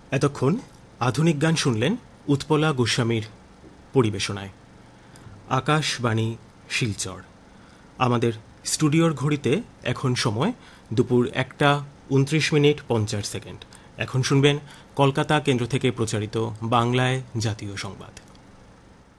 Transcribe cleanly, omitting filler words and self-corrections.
এতক্ষণ আধুনিক গান শুনলেন উৎপলা গোস্বামীর পরিবেশনায়। আকাশবাণী শিলচর। আমাদের স্টুডিওর ঘড়িতে এখন সময় দুপুর 1:29:50। এখন শুনবেন কলকাতা কেন্দ্র থেকে প্রচারিত বাংলায় জাতীয় সংবাদ।